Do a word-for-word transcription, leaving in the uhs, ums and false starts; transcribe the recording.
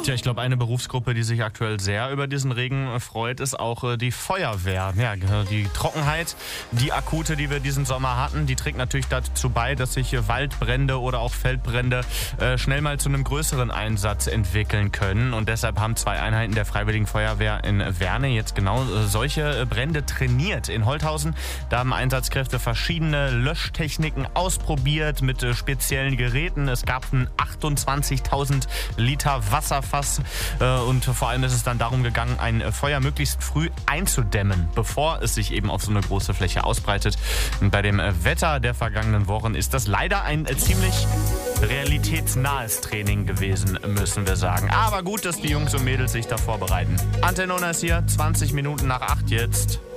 Tja, ich glaube, eine Berufsgruppe, die sich aktuell sehr über diesen Regen äh, freut, ist auch äh, die Feuerwehr. Ja, äh, die Trockenheit, die akute, die wir diesen Sommer hatten, die trägt natürlich dazu bei, dass sich äh, Waldbrände oder auch Feldbrände äh, schnell mal zu einem größeren Einsatz entwickeln können. Und deshalb haben zwei Einheiten der Freiwilligen Feuerwehr in Werne jetzt genau äh, solche äh, Brände trainiert. In Holthausen, da haben Einsatzkräfte verschiedene Löschtechniken ausprobiert mit äh, speziellen Geräten. Es gab ein achtundzwanzigtausend Liter Wasserfass äh, und vor allem ist es dann darum gegangen, ein Feuer möglichst früh einzudämmen, bevor es sich eben auf so eine große Fläche ausbreitet. Und bei dem Wetter der vergangenen Wochen ist das leider ein äh, ziemlich realitätsnahes Training gewesen, müssen wir sagen. Aber gut, dass die Jungs und Mädels sich da vorbereiten. Antenne ist hier, zwanzig Minuten nach acht jetzt.